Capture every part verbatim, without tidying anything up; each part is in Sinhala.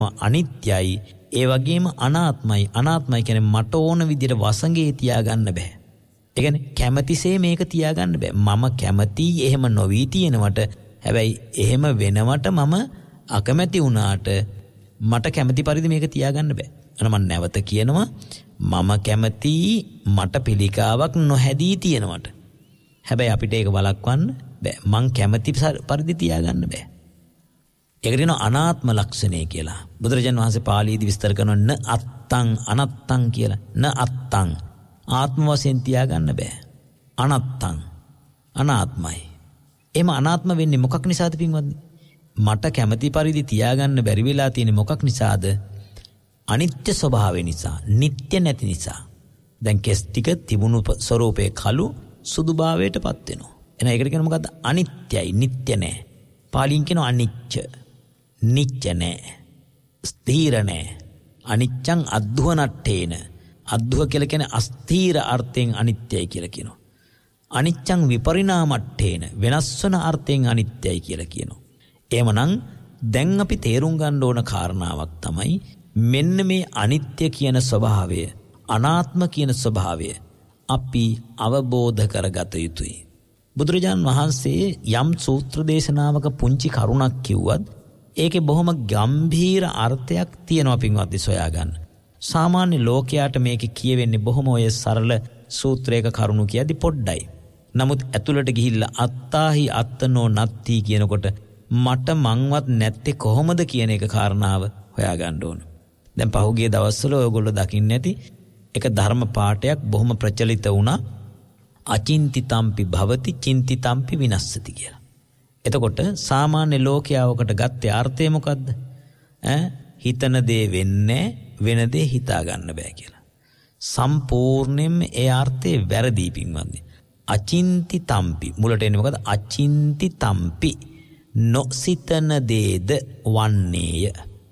අනිත්‍යයි, ඒ වගේම අනාත්මයි. අනාත්මයි කියන්නේ මට ඕන විදිහට වසඟේ තියාගන්න බෑ. ඒ කියන්නේ කැමැතිසේ මේක තියාගන්න බෑ. මම කැමැති එහෙම නොවි තියෙනවට, හැබැයි එහෙම වෙනවට මම අකමැති වුණාට මට කැමැති පරිදි මේක තියාගන්න බෑ. අන මම නැවත කියනවා, මම කැමැති මට පිළිකාවක් නොහැදී තියෙනවට, හැබැයි අපිට ඒක වළක්වන්න බෑ. මං කැමැති පරිදි තියාගන්න බෑ. ඒකට කියනවා අනාත්ම ලක්ෂණය කියලා. බුදුරජාණන් වහන්සේ පාළියේදී විස්තර කරනවා න අත්තං අනත්තං කියලා. න අත්තං ආත්ම වශයෙන් තියාගන්න බෑ. අනත්තං අනාත්මයි. එහෙම අනාත්ම වෙන්නේ මොකක් නිසාද පින්වත්නි? මට කැමැති පරිදි තියාගන්න බැරි වෙලා තියෙන්නේ මොකක් නිසාද? අනිත්‍ය ස්වභාවය නිසා, නිට්ටය නැති නිසා. දැන් කෙස් ටික තිබුණු ස්වરૂපේ කළු සුදුභාවයටපත් වෙනවා. එහෙනම් ඒකට කියන මොකද්ද? අනිත්‍යයි, නිට්ටය නෑ. පාලියෙන් කියනවා අනිච්ච. නිච්ච නෑ. ස්ථීර නෑ. අනිච්චං අද්දුවනට්ඨේන. අද්දුව කියලා කියන්නේ අස්ථීර අර්ථයෙන් අනිත්‍යයි කියලා කියනවා. අනිච්චං විපරිණාමට්ඨේන. වෙනස් වන අර්ථයෙන් අනිත්‍යයි කියලා කියනවා. එහෙමනම් දැන් අපි තේරුම් ගන්න ඕන කාරණාවක් තමයි මෙන්න මේ අනිත්‍ය කියන ස්වභාවය, අනාත්ම කියන ස්වභාවය අපි අවබෝධ කරගත යුතුයි. බුදුරජාණන් වහන්සේ යම් සූත්‍ර දේශනාවක පුංචි කරුණක් කිව්වත් ඒකේ බොහොම ගම්භීර අර්ථයක් තියෙනවා පින්වත්නි සොයා ගන්න. සාමාන්‍ය ලෝකයාට මේක කියවෙන්නේ බොහොම ඔය සරල සූත්‍රයක කරුණු කියද්දි පොඩ්ඩයි. නමුත් ඇතුළට ගිහිල්ලා අත්තාහි අත්තනෝ නත්ති කියනකොට මට මංවත් නැත්තේ කොහොමද කියන එක කාරණාව හොයාගන්න ඕන. දැන් පහුගිය දවස්වල ඔයගොල්ලෝ දකින්න ඇති එක ධර්ම පාඨයක් බොහොම ප්‍රචලිත වුණා. අචින්තිතම්පි භවති චින්තිතම්පි විනස්සති කියලා. එතකොට සාමාන්‍ය ලෝකයාවකට ගත්තේ අර්ථය මොකද්ද? ඈ හිතන දේ වෙන්නේ වෙන දේ හිතා ගන්න බෑ කියලා. සම්පූර්ණයෙන්ම ඒ අර්ථය වැරදි පින්වත්නි. අචින්තිතම්පි මුලට එන්නේ මොකද්ද? අචින්තිතම්පි නොසිතන දේද වන්නේය.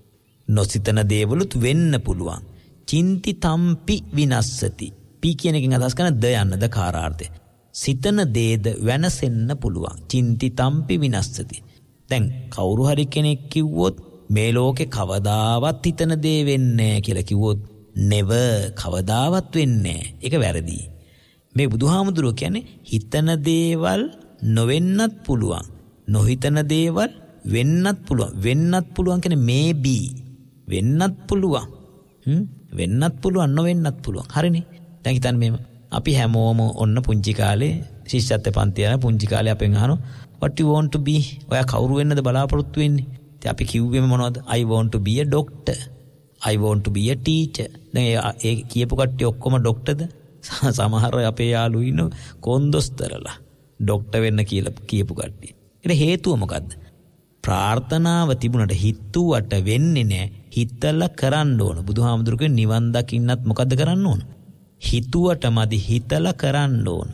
නොසිතන දේවලුත් වෙන්න පුළුවන්. චින්තිතම්පි විනස්සති. පි කියන එකෙන් අදහස් කරන ද යන්න ද කාරාර්ථය. සිතන දේද වෙනසෙන්න පුළුවන්. චින්තිතම්පි විනස්සති. දැන් කවුරු හරි කෙනෙක් කිව්වොත් මේ ලෝකේ කවදාවත් හිතන දේ වෙන්නේ කියලා කිව්වොත් never කවදාවත් වෙන්නේ ඒක වැරදි. මේ බුදුහාමුදුරුවෝ කියන්නේ හිතන දේවල් නොවෙන්නත් පුළුවන්. නොහිතන දේවල් වෙන්නත් පුළුවන්. වෙන්නත් පුළුවන් කියන්නේ maybe වෙන්නත් පුළුවන්. හ්ම් වෙන්නත් පුළුවන් නොවෙන්නත් පුළුවන්. හරිනේ. දැන් හිතන්න මේව. අපි හැමෝම ඔන්න පුංචි කාලේ ශිෂ්‍යත්ව පන්ති යන පුංචි කාලේ අපෙන් අහනවා what you want to be? ඔයා කවුරු වෙන්නද බලාපොරොත්තු වෙන්නේ? ඉතින් අපි කිව්වෙම මොනවද? I want to be a doctor. I want to be a teacher. දැන් ඒ කියපු කට්ටිය ඔක්කොම ડોක්ටර්ද? සමහර අපේ යාළුවෝ ඉන්න කොන්දොස්තරලා ડોක්ටර් වෙන්න කියලා කියපු කට්ටිය. ඒකට හේතුව මොකද්ද? ප්‍රාර්ථනාව තිබුණට හිතුවට වෙන්නේ නැහැ. හිතලා කරන්න ඕන. බුදුහාමුදුරුවෝ නිවන් දකින්නත් මොකද්ද කරන්න ඕන? හිතුවට මදි හිතලා කරන්න ඕන.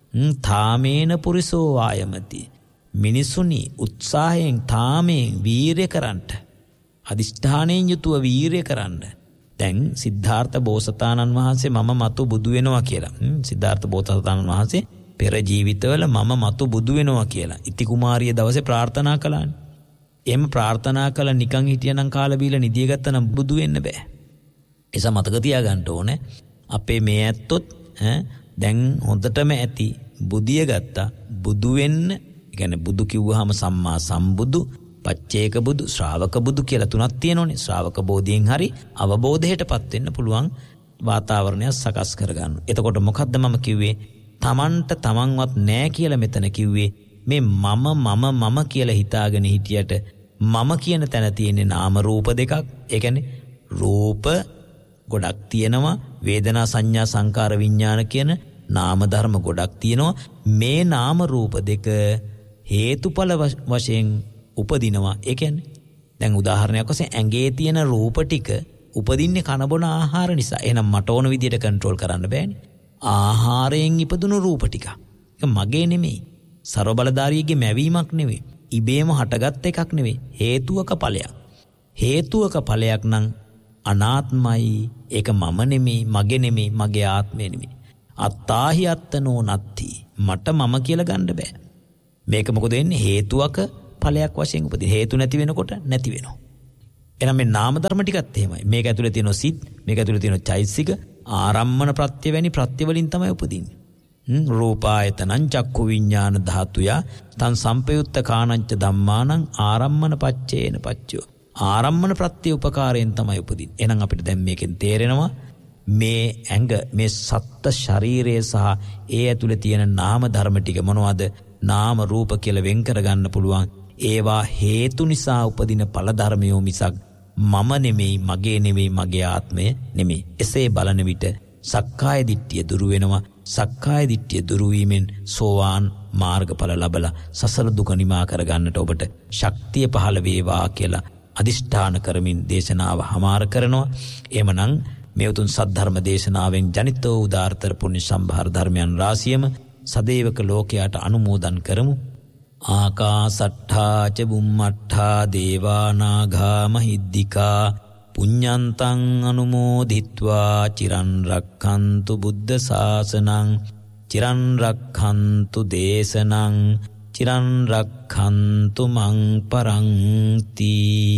තාමේන පුරිසෝ වායමති. මිනිසුනි උත්සාහයෙන් තාමයෙන් වීරය කරන්නට. අදිෂ්ඨානයෙන් යුතුව වීරය කරන්න. දැන් සිද්ධාර්ථ බෝසතාණන් වහන්සේ මම මතු බුදු වෙනවා කියලා. සිද්ධාර්ථ බෝසතාණන් වහන්සේ පෙර ජීවිතවල මම මතු බුදු වෙනවා කියලා ඉති කුමාරිය දවසේ ප්‍රාර්ථනා කළානේ. එහෙම ප්‍රාර්ථනා කළා නිකන් හිටියනම් කාලා බීලා නිදිය ගත්තනම් බුදු වෙන්න බෑ. ඒස මතක තියාගන්න ඕනේ. අපේ මේ ඇත්තොත් ඈ දැන් හොඳටම ඇති බුදිය ගත්තා. බුදු වෙන්න, ඒ කියන්නේ බුදු කිව්වහම සම්මා සම්බුදු, පච්චේක බුදු, ශ්‍රාවක බුදු කියලා තුනක් තියෙනෝනේ. ශ්‍රාවක බෝධියෙන් හරි අවබෝධයටපත් වෙන්න පුළුවන් වාතාවරණයක් සකස් කරගන්න. එතකොට මොකද්ද මම කිව්වේ? තමන්ට තමන්වත් නෑ කියලා මෙතන කිව්වේ. මේ මම මම මම කියලා හිතාගෙන හිටියට මම කියන තැන තියෙන්නේ නාම රූප දෙකක්. ඒ කියන්නේ රූප ගොඩක් තියෙනවා. වේදනා සංඥා සංකාර විඥාන කියන නාම ධර්ම ගොඩක් තියෙනවා. මේ නාම රූප දෙක හේතුඵල වශයෙන් උපදිනවා. ඒ කියන්නේ දැන් උදාහරණයක් වශයෙන් ඇඟේ තියෙන රූප ටික උපදින්නේ කන බොන ආහාර නිසා. එහෙනම් මට ඕන විදියට කන්ට්‍රෝල් කරන්න බෑනේ. ආහාරයෙන් ඉපදුණු රූප ටික. ඒක මගේ නෙමෙයි. ਸਰව බලධාරියෙක්ගේ මැවීමක් නෙවෙයි. ඉබේම හටගත් එකක් නෙවෙයි. හේතුවක ඵලයක්. හේතුවක ඵලයක් නම් අනාත්මයි. ඒක මම නෙමෙයි, මගේ නෙමෙයි, මගේ ආත්මය නෙමෙයි. අත්තාහි අත්තනෝ නත්ති. මට මම කියලා ගන්න බෑ. මේක මොකද වෙන්නේ? හේතුවක ඵලයක් වශයෙන් උපදින. හේතු නැති වෙනකොට නැති වෙනවා. එහෙනම් මේ නාම ධර්ම ටිකත් එහෙමයි. මේක ඇතුලේ තියෙන සිත්, මේක ඇතුලේ තියෙන චෛතසික ආරම්මන ප්‍රත්‍ය වැනි ප්‍රත්‍ය වලින් තමයි උපදින්නේ. හ්ම් රූපායතනං චක්කු විඥාන ධාතුය තං සම්පයුත්ත කාණංච ධම්මානං ආරම්මන පච්චේන පච්චයෝ. ආරම්මන ප්‍රත්‍ය උපකාරයෙන් තමයි උපදින්නේ. එහෙනම් අපිට දැන් මේකෙන් තේරෙනවා මේ ඇඟ මේ සත්ත්ව ශරීරය සහ ඒ ඇතුලේ තියෙන නාම ධර්ම ටික මොනවද? නාම රූප කියලා වෙන් කර ගන්න පුළුවන්. ඒවා හේතු නිසා උපදින ඵල ධර්මයෝ මිසක් මම නෙමෙයි, මගේ නෙමෙයි, මගේ ආත්මය නෙමෙයි. එසේ බලන විට සක්කාය දිට්ඨිය දුරු වෙනවා. සක්කාය දිට්ඨිය දුරු වීමෙන් සෝවාන් මාර්ගඵල ලැබලා සසර දුක නිමා කර ගන්නට ඔබට ශක්තිය පහළ වේවා කියලා අදිෂ්ඨාන කරමින් දේශනාව හමාර කරනවා. එhmenan මේ උතුම් සද්ධර්ම දේශනාවෙන් ජනිත වූ උදාාරතර පුණ්‍ය සම්භාර ධර්මයන් රාශියම සදේවක ලෝකයට අනුමෝදන් කරමු. ආකාසට්ඨා ච බුම්මට්ඨා දේවා නාග මහිද්దికා පුඤ්ඤන්තං අනුමෝදිත්වා චිරන් රක්ඛන්තු බුද්ධ ශාසනං චිරන් රක්ඛන්තු දේශනං චිරන් රක්ඛන්තු මං පරන්ති.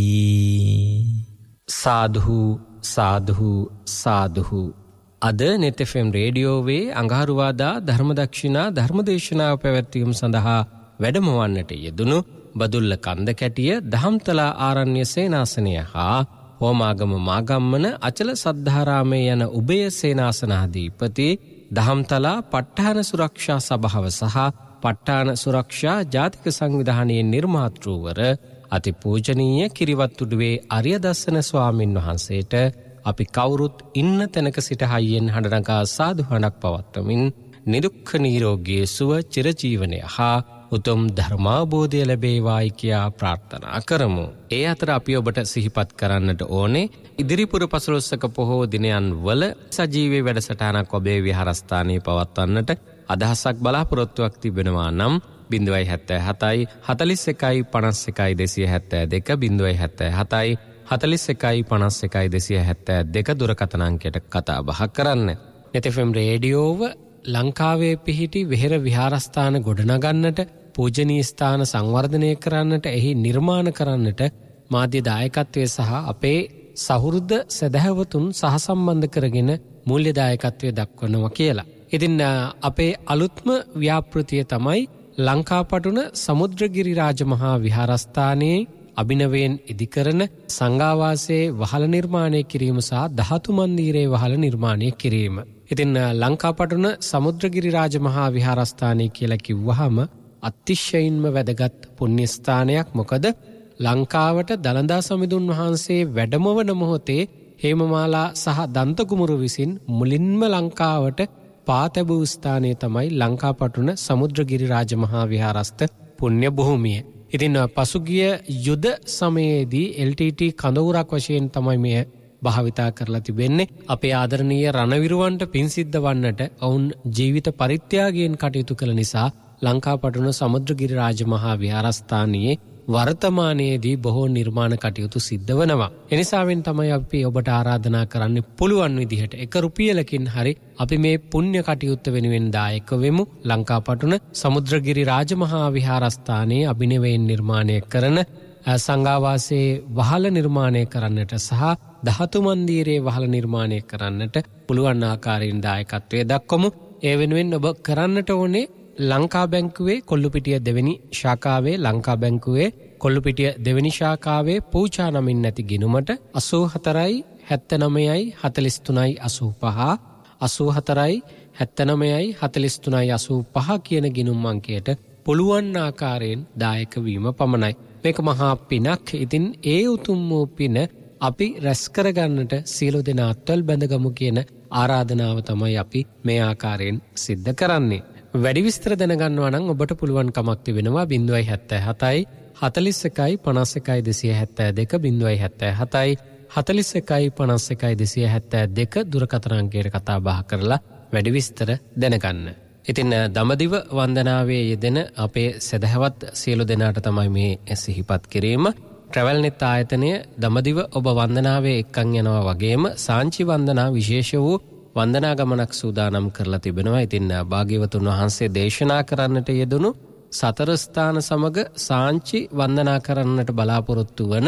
සාධු සාධු සාධු. අද නෙත් එෆ් එම් රේඩියෝවේ අඟහරුවාදා ධර්මදක්ෂිනා ධර්මදේශනාව පැවැත්වීම සඳහා වැඩමවන්නට යෙදුණු බදුල්ල කන්ද කැටිය දහම්තලා ආරණ්‍ය සේනාසනය හා හෝමාගම මාගම්මන අචල සද්ධාරාමයේ යන උභය සේනාසනාධිපති දහම්තලා ප ဋ ාණ සුරක්ෂා සභාව සහ ප ဋ ාණ සුරක්ෂා ජාතික සංවිධානයේ නිර්මාතෘවර අතිපූජනීය කිරිවත්තුඩුවේ අරියදස්සන ස්වාමින් වහන්සේට අපි කවුරුත් ඉන්න තැනක සිට හයියෙන් හඬනගා සාදු හඬක් පවත්වමින් නිදුක්ඛ නිරෝගී සුව චිරජීවනය හා උතුම් ධර්මාබෝධය ලැබේවායි කියා ප්‍රාර්ථනා කරමු. ඒ අතර අපි ඔබට සිහිපත් කරන්නට ඕනේ ඉදිරිපුර පසළොස්වක පොහෝ දිනයන් වල සජීවී වැඩසටහනක් ඔබේ විහාරස්ථානයේ පවත්වන්නට අදහසක් බලාපොරොත්තුවක් තිබෙනවා නම් බිංදුවයි හැත්තෑ හතයි හතළිස් එකයි පනස් එකයි දෙසිය හැත්තෑ දෙක බිංදුවයි හැත්තෑ හතයි හතළිස් එකයි පනස් එකයි දෙසිය හැත්තෑ දෙක දුරකථන අංකයට කතා බහ කරන්න. නෙත් එෆ් එම් රේඩියෝව ලංකාවේ පිහිටි වෙහෙර විහාරස්ථාන ගොඩනගන්නට, පූජනීය ස්ථාන සංවර්ධනය කරන්නට, එහි නිර්මාණ කරන්නට මාධ්‍ය දායකත්වය සහ අපේ සහෘද සදහවතුන් සහසම්බන්ධ කරගෙන මූල්‍ය දායකත්වය දක්වනවා කියලා. ඉතින් අපේ අලුත්ම ව්‍යාපෘතිය තමයි ලංකාපටුන සමුද්‍රගිරි රාජමහා විහාරස්ථානයේ අභිනවයෙන් ඉදිකරන සංඝාවාසයේ වහල නිර්මාණය කිරීම සහ ධාතු මන්දිරයේ වහල නිර්මාණය කිරීම. ඉතින් ලංකාපටුන සමුද්‍රගිරි රාජමහා විහාරස්ථානය කියලා කිව්වහම අතිශයින්ම වැදගත් පුණ්‍ය ස්ථානයක්. මොකද ලංකාවට දළදා සමිඳුන් වහන්සේ වැඩමවන මොහොතේ හේමමාලා සහ දන්තකුමරු විසින් මුලින්ම ලංකාවට පාතැබූ ස්ථානය තමයි ලංකාපටුන සමුද්‍රගිරි රාජමහා විහාරස්ථ පුණ්‍ය භූමිය. ඉතින් පසුගිය යුද සමයේදී එල් ටී ටී කඳවුරක් වශයෙන් තමයි මෙය භාවිතා කරලා තිබෙන්නේ. අපේ ආදරණීය රණවිරුවන්ට පින් සිද්ධ වන්නට ඔවුන් ජීවිත පරිත්‍යාගයෙන් කටයුතු කළ නිසා ලංකාපටුන සමුද්‍රගිරි රාජමහා විහාරස්ථානයේ වර්තමානයේදී බොහෝ නිර්මාණ කටයුතු සිද්ධ වනවා. එනිසාවෙන් තමයි අපි ඔබට ආරාධනා කරන්න පුළුවන් විදිහට එක රුපියලකින් හරි අපි මේ පුණ්‍ය කටයුත්ත වෙනුවෙන් දායක වෙමු. ලංකාපටුන සමුද්‍රගිරි රාජමහා විහාරස්ථානයේ අභිනවයෙන් නිර්මාණය කරන සංඝාවාසයේ වහල නිර්මාණය කරන්නට සහ ධාතු මන්දිරයේ වහල නිර්මාණය කරන්නට පුළුවන් ආකාරයෙන් දායකත්වය දක්වමු. ඒ වෙනුවෙන් ඔබ කරන්නට ඕනේ ලංකා බැංකුවේ කොල්ලුපිටිය දෙවෙනි ශාඛාවේ ලංකා බැංකුවේ කොල්ලුපිටිය දෙවෙනි ශාඛාවේ පූජා නමින් නැති ගිණුමට අසූ හතරයි හැත්තෑනවයයි හතළිස් තුනයි අසූ පහ අසූ හතරයි හැත්තෑනවයයි හතළිස් තුනයි අසූ පහ කියන ගිණුම් අංකයට පුළුවන් ආකාරයෙන් දායක වීම පමණයි. මේක මහා පිනක්. ඉතින් ඒ උතුම් වූ පින අපි රැස් කරගන්නට සියලු දෙනා අත්වල බැඳගමු කියන ආරාධනාව තමයි අපි මේ ආකාරයෙන් සිද්ධ කරන්නේ. වැඩි විස්තර දැනගන්නවා නම් ඔබට පුළුවන් කමක් තිබෙනවා බිංදුවයි හැත්තෑ හතයි හතළිස් එකයි පනස් එකයි දෙසිය හැත්තෑ දෙක බිංදුවයි හැත්තෑ හතයි හතළිස් එකයි පනස් එකයි දෙසිය හැත්තෑ දෙක දුරකථන අංකයට කතා බහ කරලා වැඩි විස්තර දැනගන්න. ඉතින් දඹදිව වන්දනාවේ යෙදෙන අපේ සදහවත් සියලු දෙනාට තමයි මේ සිහිපත් කිරීම. ට්‍රැවල් නෙත් ආයතනය දඹදිව ඔබ වන්දනාවේ එක්කන් යනවා වගේම සාංචි වන්දනා විශේෂ වූ වන්දනා ගමනක් සූදානම් කරලා තිබෙනවා. ඉතින් භාග්‍යවතුන් වහන්සේ දේශනා කරන්නට යෙදුණු සතර ස්ථාන සමග සාංචි වන්දනා කරන්නට බලාපොරොත්තු වන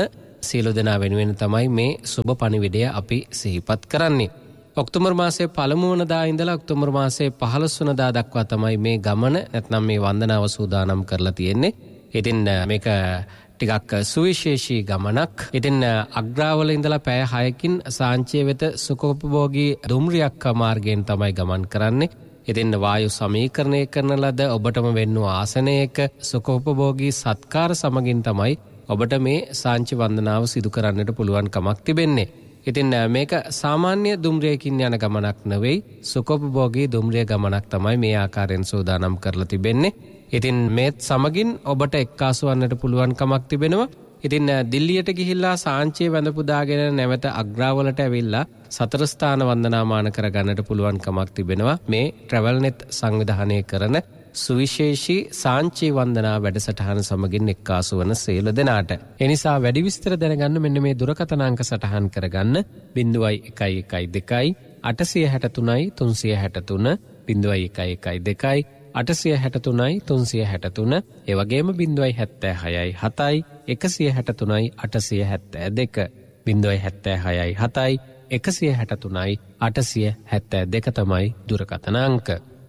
සියලු දෙනා වෙනුවෙන් තමයි මේ සුබ පණිවිඩය අපි සිහිපත් කරන්නේ. ඔක්තෝබර් මාසයේ පළමු වනදා ඉඳලා ඔක්තෝබර් මාසයේ පහළොස් වනදා දක්වා තමයි මේ ගමන නැත්නම් මේ වන්දනාව සූදානම් කරලා තියෙන්නේ. ඉතින් මේක ටිකක් සුවිශේෂී ගමනක්. ඉතින් අග්‍රාවල ඉඳලා පැය හයකින් සාංචිය වෙත සුඛෝපභෝගී දුම්රියක් මාර්ගයෙන් තමයි ගමන් කරන්නේ. ඉතින් වායු සමීකරණය කරන ලද ඔබටම වෙන්නු ආසනයක සුඛෝපභෝගී සත්කාර සමගින් තමයි ඔබට මේ සාංචි වන්දනාව සිදු කරන්නට පුළුවන් කමක් තිබෙන්නේ. ඉතින් මේක සාමාන්‍ය දුම්රියකින් යන ගමනක් නෙවෙයි, සුඛෝපභෝගී දුම්රිය ගමනක් තමයි මේ ආකාරයෙන් සූදානම් කරලා තිබෙන්නේ. ඉතින් මේත් සමගින් ඔබට එක්කාසු වන්නට පුළුවන් කමක් තිබෙනවා. ඉතින් දිල්ලියට ගිහිල්ලා සාංචිය වැඳ පුදාගෙන නැවත අග්‍රාවලට ඇවිල්ලා සතර ස්ථාන වන්දනාමාන කරගන්නට පුළුවන් කමක් තිබෙනවා මේ ට්‍රැවල්නෙට් සංවිධානය කරන සුවිශේෂී සාංචි වන්දනා වැඩසටහන සමගින් එක්කාසු වන සියලු දෙනාට. ඒ නිසා වැඩි විස්තර දැනගන්න මෙන්න මේ දුරකථන අංක සටහන් කරගන්න ज़ीरो वन वन टू आठ छह तीन තුන්සිය හැටතුන ज़ीरो वन वन टू आठ छह तीन තුන්සිය හැටතුන ඒ වගේම ज़ीरो वन सेवन छह एक एक तीन आठ छह सात टू ज़ीरो वन सेवन छह एक एक तीन आठ छह सात टू තමයි දුරකථන අංක.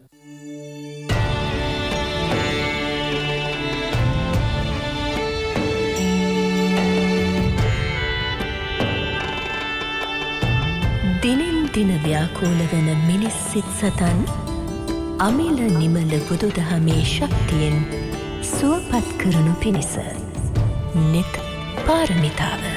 දිනෙන් දින ව්‍යාකූල වන මිනිස් සිත් සතන් අමිල නිමල බුදුදහමේ ශක්තියෙන් සුවපත් කරනු පිණිස නිත් පාරමිතාව